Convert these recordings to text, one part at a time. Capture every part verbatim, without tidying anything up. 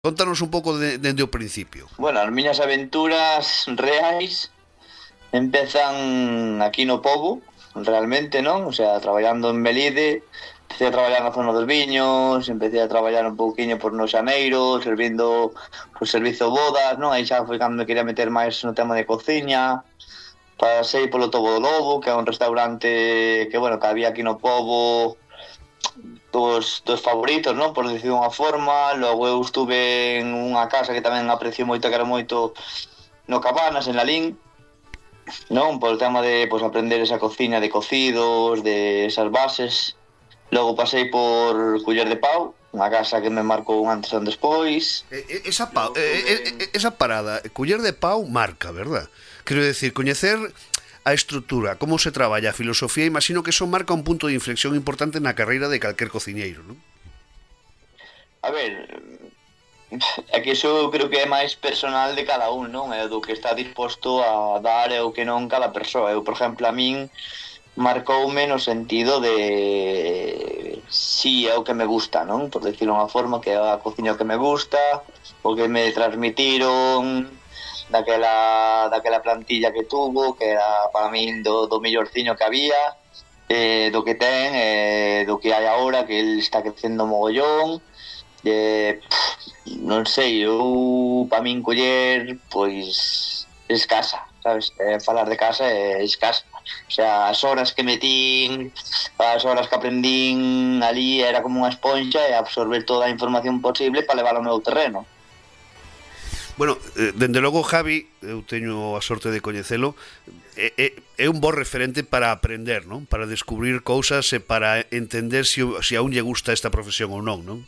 Contanos un pouco de, dende o principio. Bueno, as miñas aventuras reais empezan aquí no Pobo, realmente, non? O sea, traballando en Melide, empecé a traballar na zona dos viños, empecé a traballar un pouquiño por no Xaneiro, servindo por servizo bodas, non? Aí xa foi cando me quería meter máis no tema de cociña. Pasei polo Tobo do Lobo, que é un restaurante que, bueno, que había aquí no Pobo, dos, dos favoritos, non? Por decir unha forma. Logo eu estuve en unha casa que tamén aprecio moito, que era moito no Cabanas, en Lalín, non? Por o tema de pues, aprender esa cocina de cocidos, de esas bases. Logo pasei por Culler de Pau, unha casa que me marcou un antes e un despois. Eh, esa, pa, eh, esa parada, Culler de Pau marca, verdad? Quero decir, coñecer a estrutura, como se traballa, a filosofía, imagino que eso marca un punto de inflexión importante na carreira de calquer cociñeiro, non? A ver, é que iso creo que é máis personal de cada un, non? É do que está disposto a dar e o que non cada persoa. Eu, por exemplo, a min marcoume no sentido de si é o que me gusta, non? Por decirlo unha forma, que é a cociña que me gusta, o que me transmitiron daquela, daquela plantilla que tuvo, que era para min do, do millorciño que había, eh, do que ten, eh, do que hai agora, que el está crecendo mogollón. Eh, pff, non sei, eu para min coller, pois, escasa, sabes? Eh, falar de casa é escasa. O sea, as horas que metín, as horas que aprendín ali, era como unha esponxa e absorber toda a información posible para levar ao meu terreno. Bueno, dende logo Javi, eu teño a sorte de coñecelo, é, é, é un bo referente para aprender, non? Para descubrir cousas e para entender se si, si a un lle gusta esta profesión ou non, non?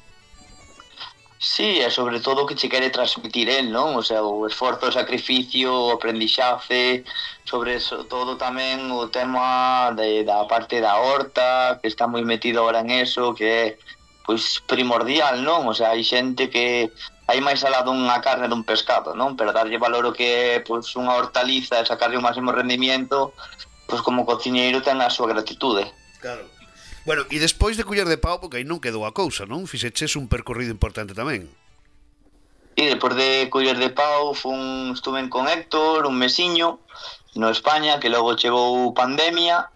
Sí, e sobre todo o que che quere transmitir el, non? O sea, o esforzo, o sacrificio, o aprendixace, sobre eso, todo tamén o tema de, da parte da horta, que está moi metido ahora en eso, que é pois primordial, non? O sea, hai xente que hai máis alá dunha carne dun pescado, non? Pero darlle valor o que é pois, unha hortaliza e sacarlle o máximo rendimiento, pois como cociñeiro ten a súa gratitude. Claro. Bueno, e despois de Culler de Pau, porque aí non quedou a cousa, non? Fixeches un percorrido importante tamén. E despois de Culler de Pau fun, estuve con Héctor un mesiño no España, que logo chegou pandemia.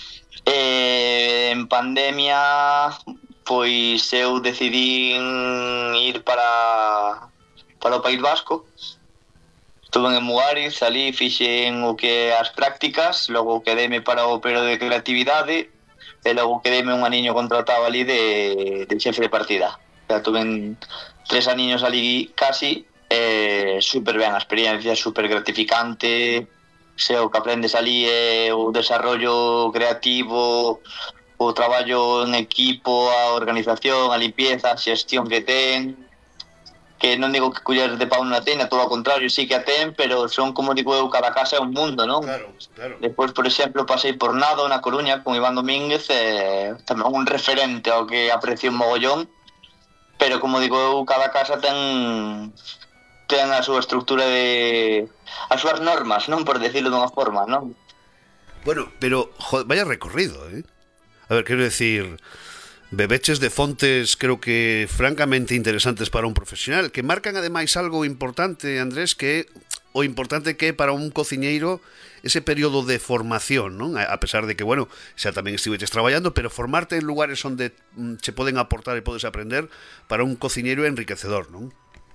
E en pandemia pois eu decidí ir para para o País Vasco. Estuve en Muariz, ali fixen o que as prácticas, logo quedeme para o período de creatividade e logo quedeme un aniño contratado ali de, de xefe de partida. O sea, tuve tres aniños ali casi, eh, super ben a experiencia, super gratificante. Se o que aprendes ali é o desarrollo creativo, o traballo en equipo, a organización, a limpieza, a xestión que ten, que non digo que Culler de Pau non a ten, todo ao contrario, sí que a ten, pero son, como digo eu, cada casa é un mundo, non? Claro, claro. Despois, por exemplo, pasei por Nado, na Coruña, con Iván Domínguez, e tamén un referente ao que aprecio un mogollón, pero, como digo eu, cada casa ten ten a súa estructura de as súas normas, non? Por decirlo dunha forma, non? Bueno, pero, joder, vaya recorrido, eh? A ver, quero decir, bebeches de fontes, creo que francamente interesantes para un profesional, que marcan ademais algo importante, Andrés, que é o importante que é para un cociñeiro ese período de formación, non? A pesar de que, bueno, xa tamén estiveches traballando, pero formarte en lugares onde mm, che poden aportar e podes aprender, para un cociñeiro é enriquecedor, non?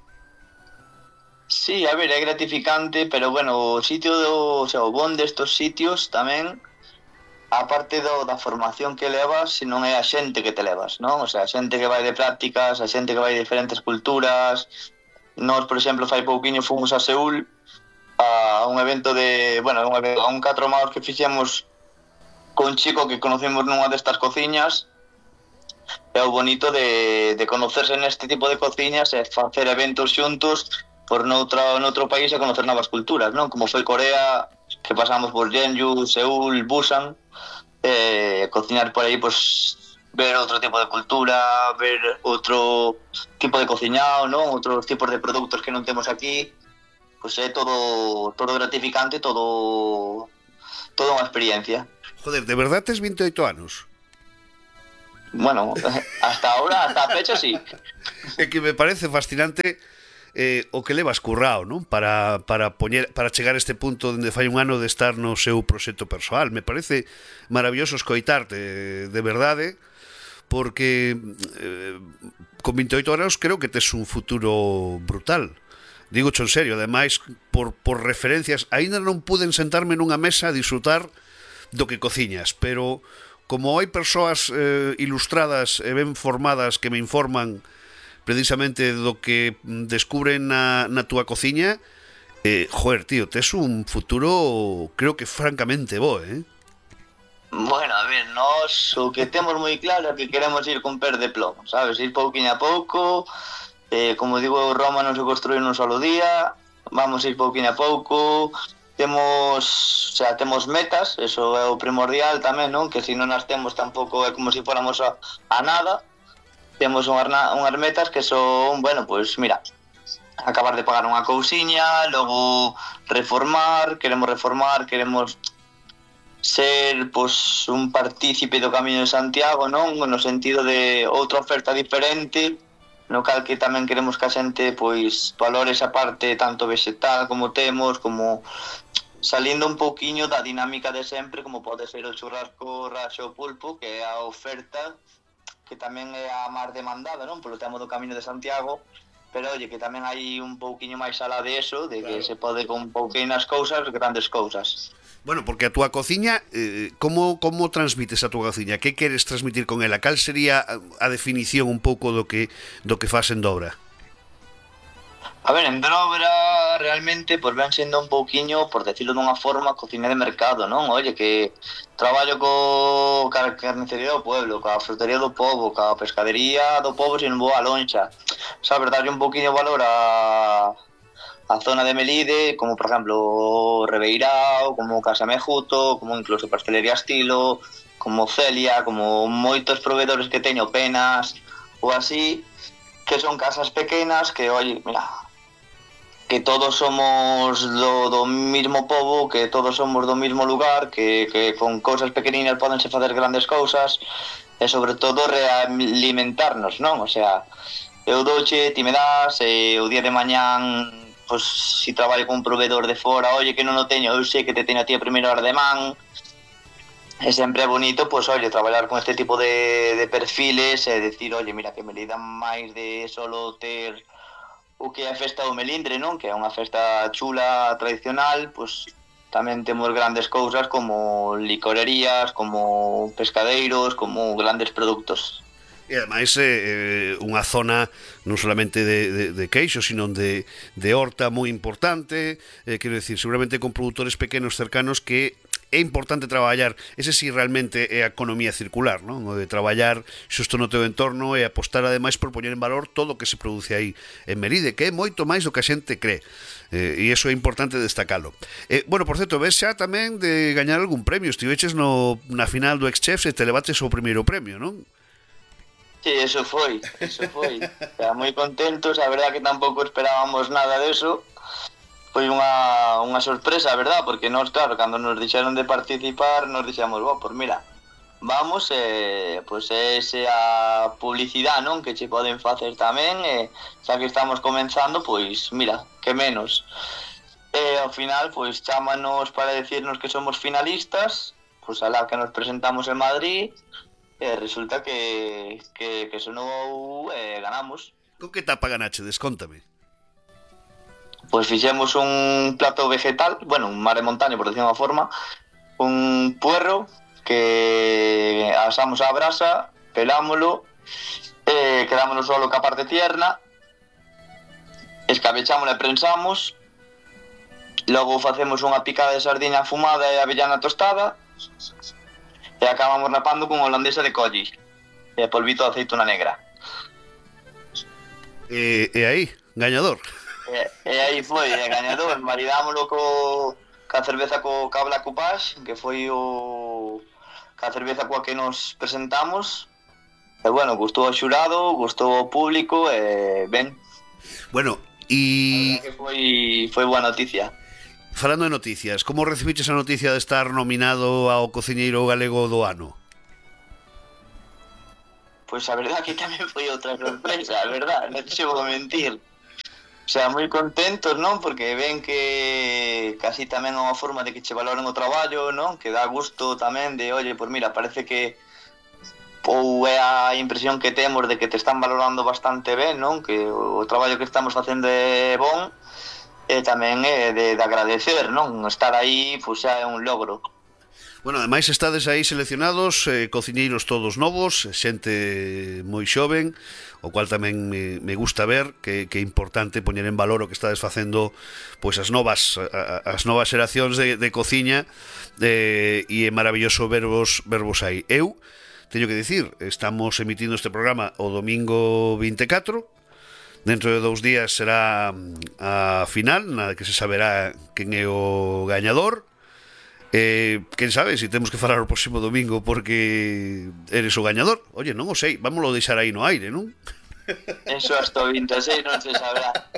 Sí, a ver, é gratificante, pero bueno, o sitio do, o sea, o bon destos sitios tamén, a parte do, da formación que levas, se non é a xente que te levas, non? O sea, a xente que vai de prácticas, a xente que vai de diferentes culturas. Nós, por exemplo, fai pouquiño fomos a Seúl a un evento de, bueno, un evento, a un catro maos que fixemos con un chico que conocemos nunha destas cociñas. É o bonito de, de conocerse neste tipo de cociñas e facer eventos xuntos por noutro, noutro país e conocer novas culturas, non? Como foi Corea, que pasamos por Jeonju, Seúl, Busan, eh, cociñar por aí, pues, ver outro tipo de cultura, ver outro tipo de cociñado, non? Outros tipos de produtos que non temos aquí, pues é todo todo gratificante, todo toda unha experiencia. Joder, de verdad tes veinte e oito anos? Bueno, hasta ahora, hasta a fecha, sí. É que me parece fascinante eh, o que levas currao, non? Para, para, poñer, para chegar a este punto onde fai un ano de estar no seu proxecto persoal. Me parece maravilloso escoitarte, de verdade, porque eh, con vinte e oito anos creo que tes un futuro brutal. Digo en serio, ademais, por, por referencias, aínda non puden sentarme nunha mesa a disfrutar do que cociñas, pero como hai persoas eh, ilustradas e ben formadas que me informan precisamente do que descubren na, na túa cociña, eh, joder, tío, tes un futuro creo que francamente bo, eh? Bueno, a ver, nós o que temos moi claro é que queremos ir con pés de plomo, sabes? Ir pouquiño a pouco, eh, como digo, Roma non se construí nun solo día, vamos a ir pouquiño a pouco, temos, o sea, temos metas, eso é o primordial tamén, non? Que se non as temos tampouco é como se si fóramos a, a nada, temos unhas, unhas metas que son, bueno, pois pues, mira, acabar de pagar unha cousiña, logo reformar, queremos reformar, queremos ser pois, un partícipe do Camiño de Santiago, non? No sentido de outra oferta diferente, no cal que tamén queremos que a xente pois valore esa parte tanto vegetal como temos, como salindo un pouquiño da dinámica de sempre, como pode ser o churrasco, raxo, pulpo, que é a oferta que tamén é a máis demandada, non? Polo tema do Camiño de Santiago, pero oye, que tamén hai un pouquiño máis alá de eso, de que claro, se pode con pouquinas cousas, grandes cousas. Bueno, porque a túa cociña, eh, como, como transmites a túa cociña? Que queres transmitir con ela? Cal sería a definición un pouco do que do que fas en Dobra? A ver, en Dobra realmente pues ven sendo un pouquiño, por decirlo dunha forma, cocina de mercado, non? Oye, que traballo co ca carnicería do pueblo, ca frutería do pobo, ca pescadería do pobo sin boa lonxa. Sabes, darlle un pouquiño valor a a zona de Melide, como por exemplo Rebeirao, como Casa Mejuto, como incluso Pastelería Estilo, como Celia, como moitos proveedores que teño, Penas ou así, que son casas pequenas que, oye, mira, que todos somos do, do mismo pobo, que todos somos do mismo lugar, que, que con cousas pequeninas podense facer grandes cousas, e sobre todo realimentarnos, non? O sea, eu douche, ti me das, e o día de mañán pois si traballo con un proveedor de fora, oye, que non o teño, eu sei que te teño a ti a primeira hora de man, e sempre é bonito, pois, oye, traballar con este tipo de, de perfiles e decir, oye, mira, que me lidan máis de solo ter o que é a festa do melindre, non? Que é unha festa chula, tradicional, pois tamén temos grandes cousas como licorerías, como pescadeiros, como grandes produtos. E ademais é eh, unha zona non solamente de, de, de queixo, sino de, de horta moi importante, eh, quero decir, seguramente con produtores pequenos cercanos que é importante traballar, ese sí realmente é a economía circular, non? O de traballar xusto no teu entorno e apostar ademais por poñer en valor todo o que se produce aí en Melide, que é moito máis do que a xente cree. Eh, e iso é importante destacalo. Eh, bueno, por certo, ves xa tamén de gañar algún premio, estiveches no, na final do X-Chefs e te levates o primeiro premio, non? Sí, eso foi, eso foi. O sea, moi contentos, a verdad que tampouco esperábamos nada deso. Foi unha, unha sorpresa, a verdad, porque nós, claro, cando nos dixeron de participar, nos dixemos, bo, pues mira, vamos, eh, pues ese a publicidade, non? Que che poden facer tamén, e xa que estamos comenzando, pois, mira, que menos. E ao final, pois, chámanos para decirnos que somos finalistas, pois alá que nos presentamos en Madrid, e resulta que, que, que sonou e eh, ganamos. Con que tapa ganache? Descóntame. Pois fixemos un plato vegetal, bueno, un mar de montaña, por decir unha forma, un puerro que asamos á brasa, pelámolo, eh, quedámonos solo ca parte tierna, escabechámosla e prensamos, logo facemos unha picada de sardina fumada e avellana tostada, e acabamos rapando con holandesa de colli e polvito de aceituna negra. E, e aí, gañador. E, e aí foi, e gañador, maridámoslo co, ca cerveza co Cabla Coupage, que foi o ca cerveza coa que nos presentamos. E bueno, gustou ao xurado, gustou ao público e ben. Bueno, e... que foi, foi boa noticia. Falando de noticias, como recibiches a noticia de estar nominado ao cociñeiro galego do ano? pois a verdad que tamén foi outra sorpresa, a verdad, non te vou mentir. O sea, moi contentos, non? Porque ven que casi tamén é unha forma de que che valoren o traballo, non? Que dá gusto tamén de, oye, pois mira, parece que ou é a impresión que temos de que te están valorando bastante ben, non? Que o traballo que estamos facendo é bon, e tamén é de, de agradecer, non? Estar aí, pois xa é un logro. Bueno, ademais estades aí seleccionados, eh, cociñeiros todos novos, xente moi xoven, o cual tamén me, me gusta ver que, que é importante poñer en valor o que estades facendo, pois as novas a, as novas xeracións de, de cociña, eh, e é maravilloso vervos, vervos aí. Eu teño que dicir, estamos emitindo este programa o domingo vinte e catro, dentro de dous días será a final, na que se saberá quen é o gañador. Eh, quen sabe se si temos que falar o próximo domingo porque eres o gañador. Oye, non o sei, vámoslo deixar aí no aire, non? Eso hasta o vinte e seis non se sabrá.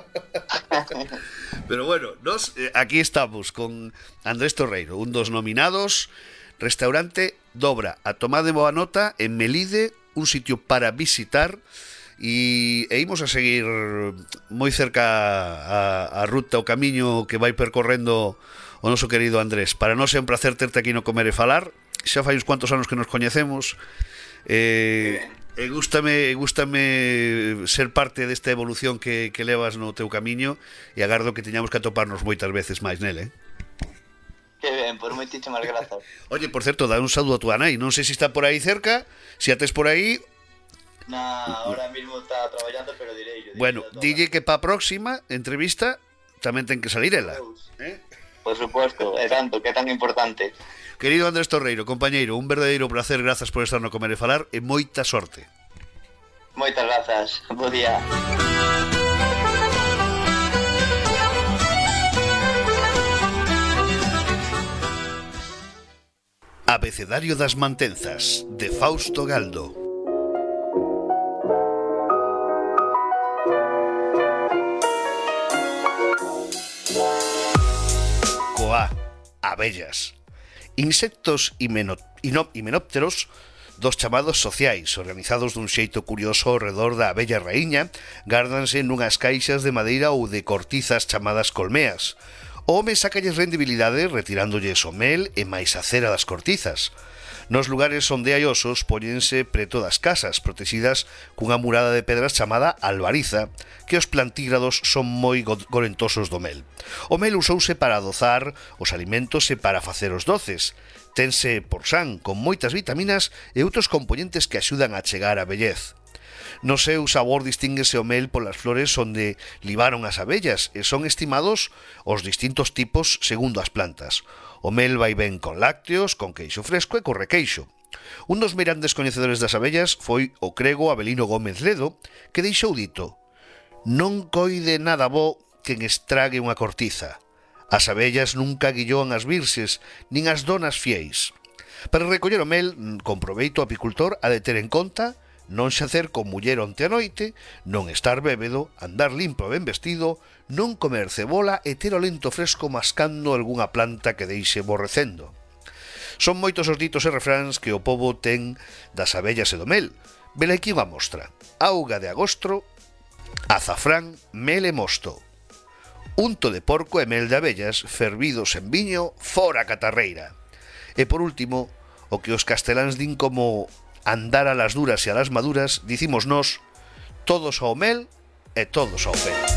Pero bueno, nos eh, aquí estamos con Andrés Torreiro, un dos nominados. Restaurante Dobra, a tomar de boa nota en Melide, un sitio para visitar. E, e imos a seguir moi cerca a, a ruta, o camiño que vai percorrendo o noso querido Andrés. Para nós é un placer terte aquí no Comer e Falar. Xa fai uns cuantos anos que nos coñecemos. Eh, e gústame, gústame ser parte desta evolución que, que levas no teu camiño, e agardo que teñamos que atoparnos moitas veces máis nele, eh? Que ben, por moitísimas grazas. Oye, por certo, dá un saúdo a tua nai. Non sei se está por aí cerca, se a tes por aí. Na, ahora mismo está traballando, pero direi yo. Bueno, dille que pa próxima entrevista tamén ten que salir ela, eh? Por supuesto, é tanto, que é tan importante. Querido Andrés Torreiro, compañeiro, un verdadeiro placer, grazas por estar no Comer e Falar, e moita sorte. Moitas grazas, bo día. Abecedario das Mantenzas, de Fausto Galdo. Coa, abellas. Insectos himenópteros dos chamados sociais, organizados dun xeito curioso ao redor da abella raíña, gárdanse nunhas caixas de madeira ou de cortizas chamadas colmeas. O home sácalles rendibilidade retirándolles o mel e máis a cera das cortizas. Nos lugares onde hai osos póñense preto das casas, protegidas cunha murada de pedras chamada albariza, que os plantígrados son moi gorentosos do mel. O mel usouse para adozar os alimentos e para facer os doces. Tense por san, con moitas vitaminas e outros componentes que axudan a chegar á vellez. No seu sabor distínguese o mel polas flores onde libaron as abellas e son estimados os distintos tipos segundo as plantas. O mel vai ben con lácteos, con queixo fresco e con requeixo. Un dos meirandes coñecedores das abellas foi o crego Avelino Gómez Ledo, que deixou dito: non coide nada bo quen estrague unha cortiza. As abellas nunca guilloan as virxes, nin as donas fieis. Para recoller o mel, con proveito o apicultor ha de ter en conta non xacer con muller onte a noite, non estar bébedo, andar limpo e ben vestido, non comer cebola e ter o lento fresco mascando algunha planta que deixe borrecendo. Son moitos os ditos e refráns que o pobo ten das abellas e do mel. Vela aquí unha mostra: auga de agosto, azafrán, mel e mosto. Unto de porco e mel de abellas, fervidos en viño, fora catarreira. E por último, o que os casteláns din como andar a las duras e a las maduras, dicimos nós, todos ao mel e todos ao fel.